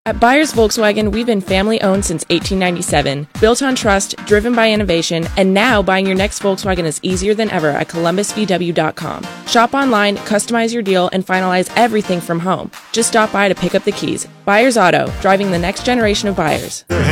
At Byers Volkswagen, we've been family-owned since 1897, built on trust, driven by innovation, and now buying your next Volkswagen is easier than ever at ColumbusVW.com. Shop online, customize your deal, and finalize everything from home. Just stop by to pick up the keys. Byers Auto, driving the next generation of buyers.